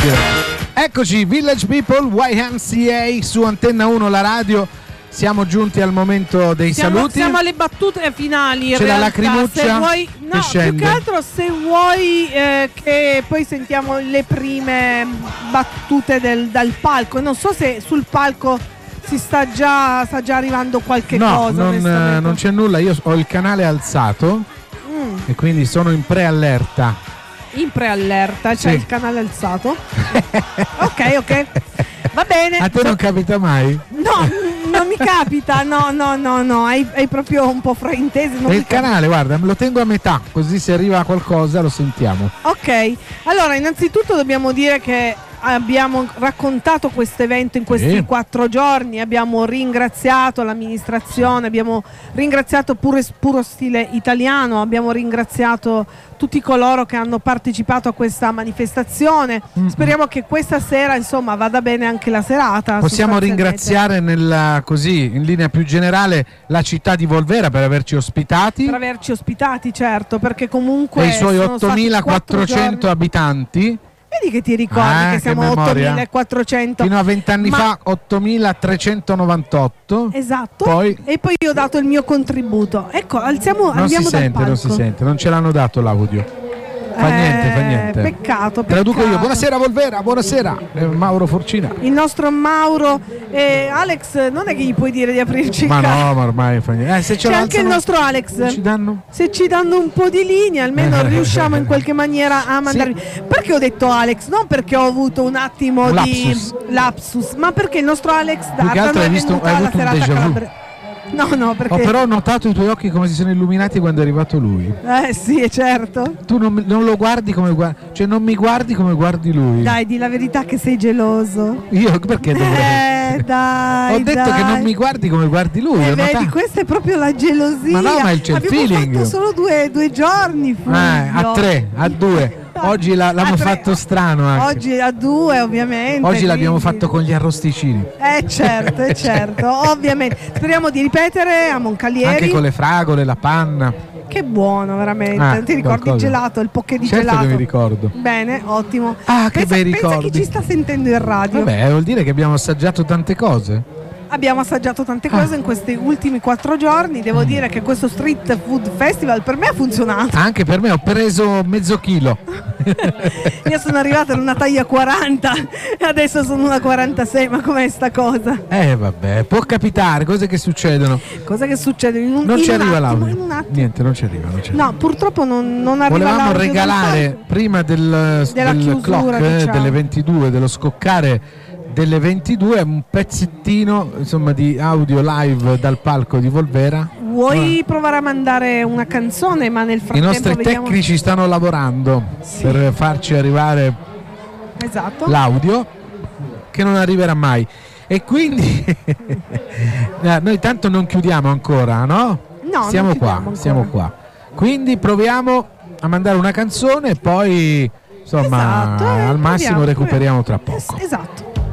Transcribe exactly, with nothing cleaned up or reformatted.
incredibile. Eccoci, Village People, Y M C A su Antenna uno, la radio. Siamo giunti al momento dei siamo, saluti. Siamo alle battute finali. In C'è realtà, la lacrimuccia se vuoi, no, che scende. più che altro se vuoi eh, che poi sentiamo le prime battute del, dal palco. Non so se sul palco si sta già, sta già arrivando qualche no, cosa. Non, non c'è nulla. Io ho il canale alzato mm. e quindi sono in preallerta. In preallerta, c'è sì. il canale alzato. Ok, ok. Va bene. A te non capita mai? No, non mi capita, no, no, no, no, hai, hai proprio un po' fraintesi. E il canale, guarda, lo tengo a metà, così se arriva qualcosa lo sentiamo. Ok, allora innanzitutto dobbiamo dire che abbiamo raccontato questo evento in questi sì. quattro giorni, abbiamo ringraziato l'amministrazione, abbiamo ringraziato pure puro stile italiano, abbiamo ringraziato tutti coloro che hanno partecipato a questa manifestazione. Mm-hmm. Speriamo che questa sera insomma vada bene anche la serata. Possiamo ringraziare nella, così in linea più generale la città di Volvera per averci ospitati. Per averci ospitati, certo, perché comunque e i suoi ottomilaquattrocento abitanti. Vedi che ti ricordi ah, che siamo ottomilaquattrocento. Fino a vent'anni Ma... fa ottomilatrecentonovantotto. Esatto. Poi... E poi io ho dato il mio contributo. Ecco, alziamo, non andiamo si dal sente, palco. non si sente, non ce l'hanno dato l'audio. Fa eh, niente, fa niente. Peccato, Traduco peccato. io. Buonasera Volvera, buonasera. Eh, Mauro Forcina. Il nostro Mauro. Eh, Alex, non è che gli puoi dire di aprirci ma il no, ma ormai fa niente. Eh, se c'è anche il nostro Alex. Ci danno? Se ci danno un po' di linea, almeno riusciamo in qualche maniera a mandarvi. Sì. Perché ho detto Alex? Non perché ho avuto un attimo un di lapsus. lapsus, ma perché il nostro Alex D'Artano hai è visto, venuto hai alla avuto un serata déjà vu. Calabria. No, no, perché... Ho però notato i tuoi occhi come si sono illuminati quando è arrivato lui. Eh sì, è certo. Tu non, non lo guardi come guardi, cioè non mi guardi come guardi lui. Dai, di la verità che sei geloso. Io perché dovrei? Eh, dai. Ho detto dai. che non mi guardi come guardi lui. Eh, ho vedi, notato. questa è proprio la gelosia. Ma no, ma c'è il Abbiamo feeling. fatto solo due, due giorni. Eh, a tre, a due. Oggi la, l'hanno fatto strano anche. Oggi a due, ovviamente. Oggi quindi... l'abbiamo fatto con gli arrosticini. Eh certo, eh certo, ovviamente. Speriamo di ripetere a Moncalieri. Anche con le fragole, la panna. Che buono, veramente. Ah, ti ricordi qualcosa. il gelato, il poké di certo gelato? Che mi ricordo. Bene, ottimo. Ah, che pensa, bei pensa ricordi. chi ci sta sentendo in radio. Vabbè, vuol dire che abbiamo assaggiato tante cose. Abbiamo assaggiato tante cose ah. in questi ultimi quattro giorni. Devo mm. dire che questo Street Food Festival per me ha funzionato. Anche per me, ho preso mezzo chilo. Io sono arrivata in una taglia quaranta e adesso sono una quarantasei. Ma com'è sta cosa? Eh vabbè, può capitare, cose che succedono. Cosa che succede? In un, non in ci un arriva attimo, l'audio. in un attimo. Niente, non ci arriva, non ci arriva. No, purtroppo non, non arriva Volevamo l'audio. regalare prima del, della del chiusura, clock, diciamo. delle ventidue, dello scoccare delle ventidue, un pezzettino insomma di audio live dal palco di Volvera. Vuoi ah. provare a mandare una canzone, ma nel frattempo i nostri vediamo... tecnici stanno lavorando sì. per farci arrivare esatto. l'audio che non arriverà mai e quindi noi tanto non chiudiamo ancora, no? No, siamo non qua, ancora. siamo qua. Quindi proviamo a mandare una canzone e poi insomma esatto, eh, al massimo proviamo, recuperiamo tra proviamo. poco. Es- esatto.